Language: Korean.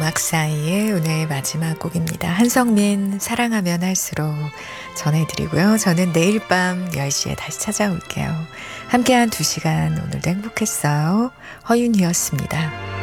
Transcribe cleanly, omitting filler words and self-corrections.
음악 사이의 오늘 마지막 곡입니다. 한성민 사랑하면 할수록 전해드리고요. 저는 내일 밤 10시에 다시 찾아올게요. 함께한 2시간 오늘도 행복했어요. 허윤이었습니다.